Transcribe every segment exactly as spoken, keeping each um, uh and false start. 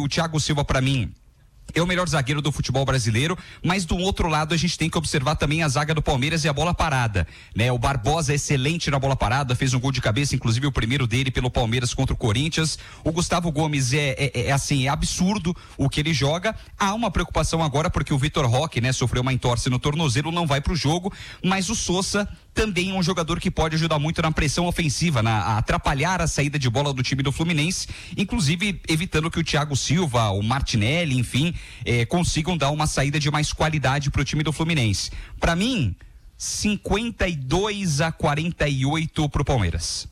o Thiago Silva, para mim, é o melhor zagueiro do futebol brasileiro, mas do outro lado a gente tem que observar também a zaga do Palmeiras e a bola parada, né? O Barbosa é excelente na bola parada, fez um gol de cabeça, inclusive o primeiro dele pelo Palmeiras contra o Corinthians. O Gustavo Gomes é, é, é assim, é absurdo o que ele joga. Há uma preocupação agora porque o Vitor Roque, né, sofreu uma entorse no tornozelo, não vai pro jogo, mas o Sousa também é um jogador que pode ajudar muito na pressão ofensiva, na, a atrapalhar a saída de bola do time do Fluminense, inclusive evitando que o Thiago Silva, o Martinelli, enfim, eh, consigam dar uma saída de mais qualidade para o time do Fluminense. Para mim, cinquenta e dois a quarenta e oito pro Palmeiras.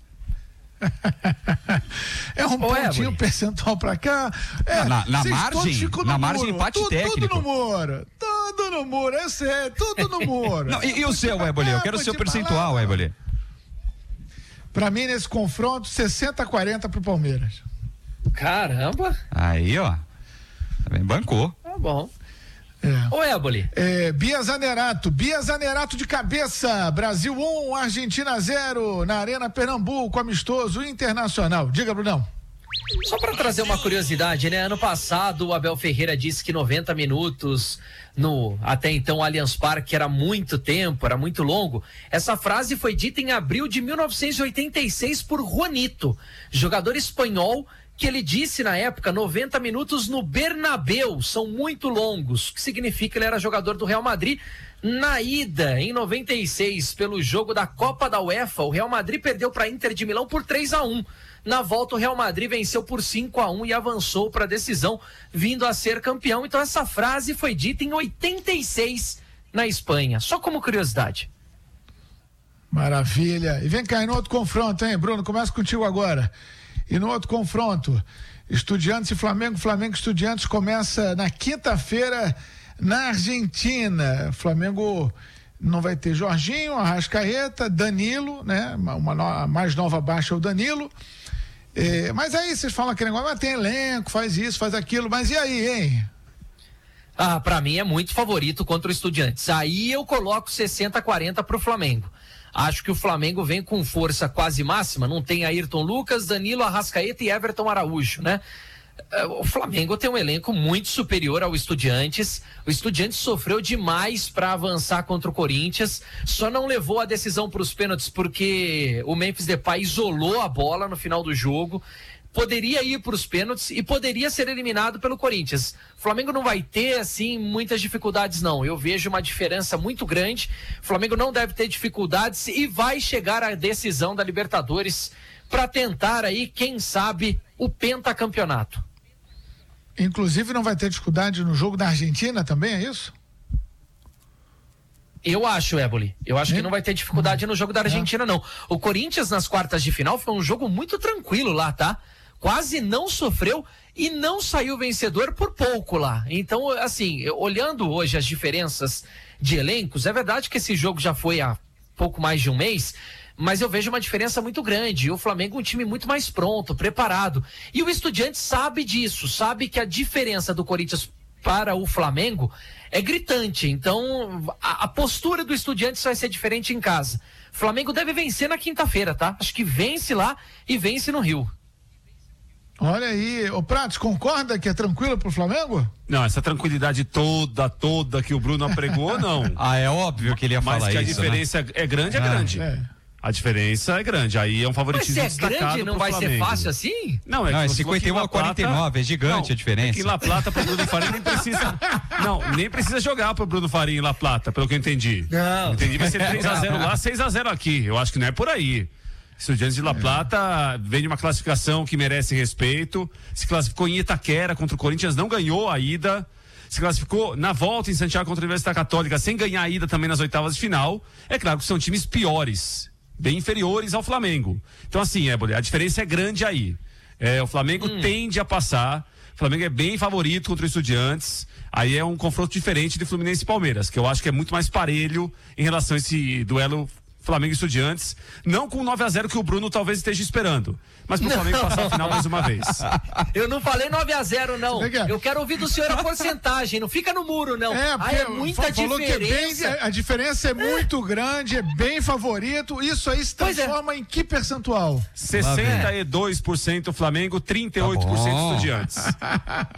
É um Ô, pontinho Éboli. percentual pra cá. É, na na vocês margem, todos ficam no na margem muro. empate tudo, técnico. Tudo no muro. Tudo no muro, eu sei, tudo no muro. Não, e, e o seu, Éboli? Eu quero o seu percentual, Éboli. Pra mim, nesse confronto, sessenta a quarenta pro Palmeiras. Caramba, Aí, ó. Também bancou. tá bom. É. Ô, Éboli, É, Bia Zanerato, Bia Zanerato de cabeça, Brasil um, Argentina zero, na Arena Pernambuco, amistoso internacional. Diga, Brunão. só para trazer uma curiosidade, né? Ano passado o Abel Ferreira disse que noventa minutos no até então Allianz Parque era muito tempo, era muito longo. Essa frase foi dita em abril de mil novecentos e oitenta e seis por Juanito, jogador espanhol, que ele disse na época noventa minutos no Bernabéu, são muito longos, o que significa que ele era jogador do Real Madrid. Na ida, em noventa e seis, pelo jogo da Copa da UEFA, o Real Madrid perdeu para a Inter de Milão por três a um. Na volta, o Real Madrid venceu por cinco a um e avançou para a decisão, vindo a ser campeão. Então essa frase foi dita em oitenta e seis na Espanha, só como curiosidade. Maravilha. E vem cá, e no outro confronto, hein, Bruno? Começa contigo agora. E no outro confronto, Estudiantes e Flamengo, Flamengo e Estudiantes começa na quinta-feira na Argentina. Flamengo não vai ter Jorginho, Arrascaeta, Danilo, né? Uma, uma no, a mais nova baixa é o Danilo. É, mas aí vocês falam aquele negócio, mas tem elenco, faz isso, faz aquilo, mas e aí, hein? Ah, pra mim é muito favorito contra o Estudiantes. Aí eu coloco sessenta a quarenta pro Flamengo. Acho que o Flamengo vem com força quase máxima, não tem Ayrton Lucas, Danilo, Arrascaeta e Everton Araújo, né? O Flamengo tem um elenco muito superior ao Estudiantes. O Estudiantes sofreu demais para avançar contra o Corinthians, só não levou a decisão para os pênaltis porque o Memphis Depay isolou a bola no final do jogo. Poderia ir para os pênaltis e poderia ser eliminado pelo Corinthians. O Flamengo não vai ter, assim, muitas dificuldades, não. Eu vejo uma diferença muito grande. O Flamengo não deve ter dificuldades e vai chegar à decisão da Libertadores para tentar aí, quem sabe, o pentacampeonato. Inclusive não vai ter dificuldade no jogo da Argentina também, é isso? Eu acho, Éboli. Eu acho é? que não vai ter dificuldade no jogo da Argentina, é. não. O Corinthians, nas quartas de final, foi um jogo muito tranquilo lá, tá? Quase não sofreu e não saiu vencedor por pouco lá. Então, assim, olhando hoje as diferenças de elencos, é verdade que esse jogo já foi há pouco mais de um mês, mas eu vejo uma diferença muito grande. E o Flamengo é um time muito mais pronto, preparado. E o Estudiantes sabe disso, sabe que a diferença do Corinthians para o Flamengo é gritante. Então, a, a postura do Estudiantes vai ser diferente em casa. O Flamengo deve vencer na quinta-feira, tá? Acho que vence lá e vence no Rio. Olha aí, ô Pratos, concorda que é tranquilo pro Flamengo? Não, essa tranquilidade toda, toda que o Bruno apregou, não. Ah, é óbvio que ele ia Mas falar que a isso, diferença né? é grande, é ah, grande. É. A diferença é grande, aí é um favoritismo Mas se é destacado grande, não pro vai Flamengo. ser fácil assim? Não, é, não, é que cinquenta e um a quarenta e nove, é gigante não, a diferença. É que em La Plata pro Bruno Faria nem precisa, não, nem precisa jogar pro Bruno Faria em La Plata, pelo que eu entendi. Não. Entendi, vai ser três a zero lá, seis a zero aqui, eu acho que não é por aí. Estudiantes de La Plata vem de uma classificação que merece respeito, se classificou em Itaquera contra o Corinthians, não ganhou a ida, se classificou na volta em Santiago contra a Universidade Católica, sem ganhar a ida também nas oitavas de final. É claro que são times piores, bem inferiores ao Flamengo. Então assim, Éboli, a diferença é grande aí. É, o Flamengo hum. tende a passar, o Flamengo é bem favorito contra o Estudiantes, aí é um confronto diferente de Fluminense e Palmeiras, que eu acho que é muito mais parelho em relação a esse duelo Flamengo e Estudiantes, não com nove a zero que o Bruno talvez esteja esperando, mas pro Flamengo passar a final mais uma vez. Eu não falei nove a zero, não. Eu quero ouvir do senhor a porcentagem, não fica no muro, não. É, ah, é muita falou diferença. Que é bem, a diferença é muito é. grande, é bem favorito, isso aí se transforma é. em que percentual? sessenta e dois por cento Flamengo, trinta e oito por cento tá Estudiantes.